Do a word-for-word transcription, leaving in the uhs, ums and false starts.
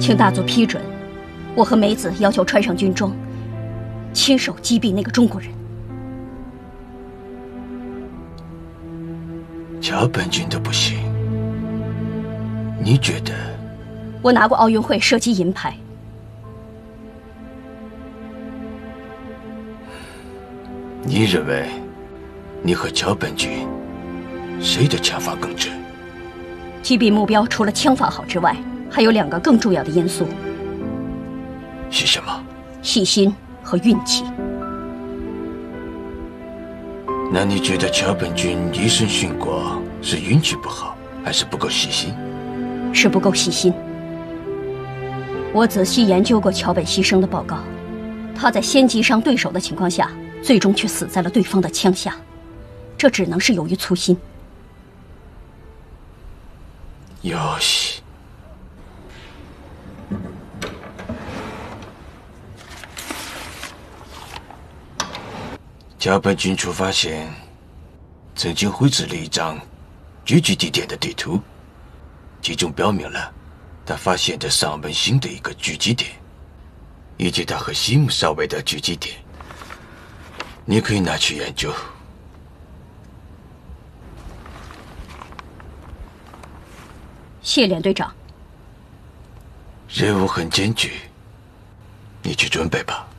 请大佐批准，我和梅子要求穿上军装，亲手击毙那个中国人。 桥本君都不行，你觉得？ 我拿过奥运会射击银牌。 你认为你和桥本君谁的枪法更准？ 击毙目标除了枪法好之外，还有两个更重要的因素。 是什么？ 细心和运气。 那你觉得桥本君一生殉国是运气不好，还是不够细心？ 是不够细心。我仔细研究过桥本牺牲的报告，他在先击伤对手的情况下，最终却死在了对方的枪下，这只能是由于粗心。 よし。桥本君出发前，曾经绘制了一张狙击地点的地图，其中标明了他发现的上本星的一个狙击点，以及他和西姆少尉的狙击点。你可以拿去研究。 谢连队长。 任务很艰巨，你去准备吧。